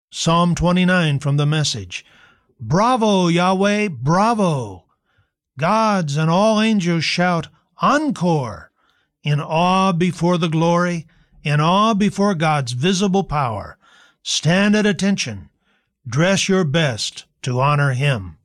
Psalm 29 from the Message. Bravo, Yahweh, bravo! Gods and all angels shout, encore! In awe before the glory, in awe before God's visible power. Stand at attention. Dress your best to honor Him.